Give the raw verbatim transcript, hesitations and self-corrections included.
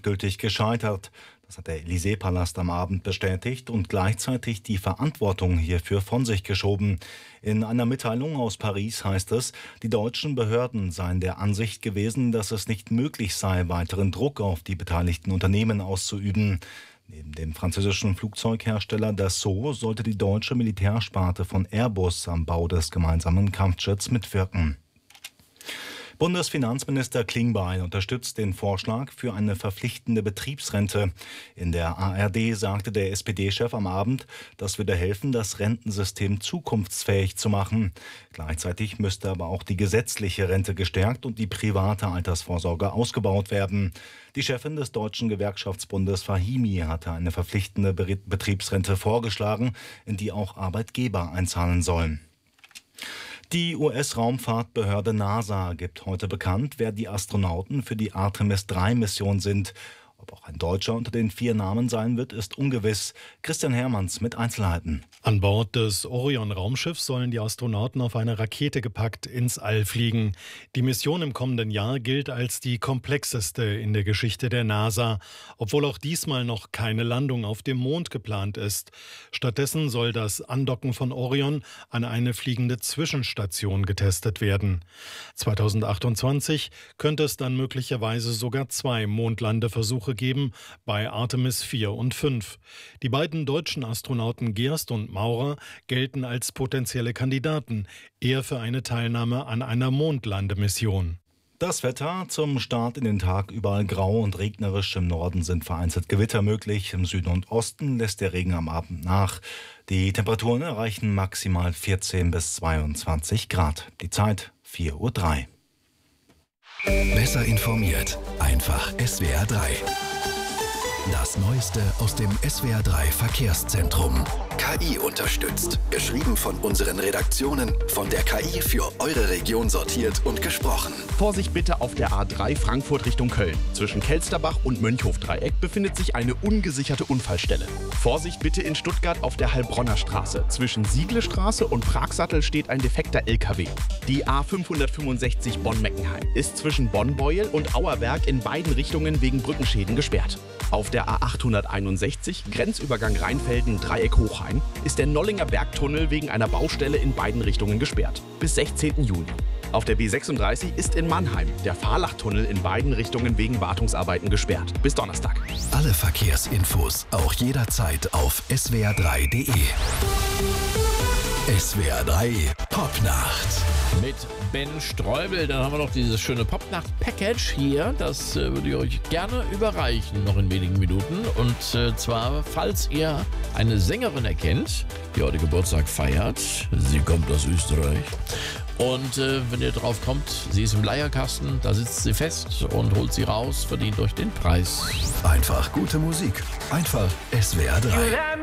endgültig gescheitert. Das hat der Élysée-Palast am Abend bestätigt und gleichzeitig die Verantwortung hierfür von sich geschoben. In einer Mitteilung aus Paris heißt es, die deutschen Behörden seien der Ansicht gewesen, dass es nicht möglich sei, weiteren Druck auf die beteiligten Unternehmen auszuüben. Neben dem französischen Flugzeughersteller Dassault sollte die deutsche Militärsparte von Airbus am Bau des gemeinsamen Kampfjets mitwirken. Bundesfinanzminister Klingbeil unterstützt den Vorschlag für eine verpflichtende Betriebsrente. In der A R D sagte der S P D-Chef am Abend, das würde helfen, das Rentensystem zukunftsfähig zu machen. Gleichzeitig müsste aber auch die gesetzliche Rente gestärkt und die private Altersvorsorge ausgebaut werden. Die Chefin des Deutschen Gewerkschaftsbundes Fahimi hatte eine verpflichtende Betriebsrente vorgeschlagen, in die auch Arbeitgeber einzahlen sollen. Die U S-Raumfahrtbehörde NASA gibt heute bekannt, wer die Astronauten für die Artemis drei Mission sind. Ob auch ein Deutscher unter den vier Namen sein wird, ist ungewiss. Christian Hermanns mit Einzelheiten. An Bord des Orion-Raumschiffs sollen die Astronauten auf eine Rakete gepackt ins All fliegen. Die Mission im kommenden Jahr gilt als die komplexeste in der Geschichte der NASA, obwohl auch diesmal noch keine Landung auf dem Mond geplant ist. Stattdessen soll das Andocken von Orion an eine fliegende Zwischenstation getestet werden. zweitausendachtundzwanzig könnte es dann möglicherweise sogar zwei Mondlandeversuche geben, bei Artemis vier und fünf. Die beiden deutschen Astronauten Gerst und Maurer gelten als potenzielle Kandidaten, eher für eine Teilnahme an einer Mondlandemission. Das Wetter zum Start in den Tag überall grau und regnerisch. Im Norden sind vereinzelt Gewitter möglich. Im Süden und Osten lässt der Regen am Abend nach. Die Temperaturen erreichen maximal vierzehn bis zweiundzwanzig Grad. Die Zeit vier Uhr drei. Besser informiert, einfach S W R drei. Das Neueste aus dem S W R drei Verkehrszentrum. K I unterstützt. Geschrieben von unseren Redaktionen, von der K I für eure Region sortiert und gesprochen. Vorsicht bitte auf der A drei Frankfurt Richtung Köln. Zwischen Kelsterbach und Mönchhofdreieck befindet sich eine ungesicherte Unfallstelle. Vorsicht bitte in Stuttgart auf der Heilbronner Straße. Zwischen Sieglestraße und Pragsattel steht ein defekter L K W. Die A fünfhundertfünfundsechzig Bonn-Meckenheim ist zwischen Bonn-Beuel und Auerberg in beiden Richtungen wegen Brückenschäden gesperrt. Auf der A achthunderteinundsechzig, Grenzübergang Rheinfelden, Dreieck Hochhain, ist der Nollinger Bergtunnel wegen einer Baustelle in beiden Richtungen gesperrt. Bis sechzehnten Juni. Auf der B sechsunddreißig ist in Mannheim der Fahrlachtunnel in beiden Richtungen wegen Wartungsarbeiten gesperrt. Bis Donnerstag. Alle Verkehrsinfos auch jederzeit auf S W R drei punkt de. S W R drei Popnacht. Mit Ben Streubel, dann haben wir noch dieses schöne Popnacht-Package hier. Das äh, würde ich euch gerne überreichen, noch in wenigen Minuten. Und äh, zwar, falls ihr eine Sängerin erkennt, die heute Geburtstag feiert. Sie kommt aus Österreich. Und äh, wenn ihr drauf kommt, sie ist im Leierkasten, da sitzt sie fest und holt sie raus, verdient euch den Preis. Einfach gute Musik. Einfach S W R drei.